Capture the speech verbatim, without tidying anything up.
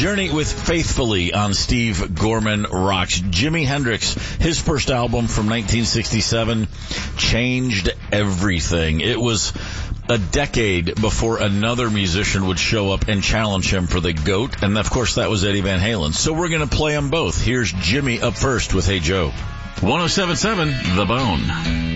Journey with Faithfully on Steve Gorman Rocks. Jimi Hendrix, his first album from nineteen sixty-seven, changed everything. It was a decade before another musician would show up and challenge him for the GOAT, and of course that was Eddie Van Halen. So we're going to play them both. Here's Jimmy up first with Hey Joe. one oh seven point seven The Bone.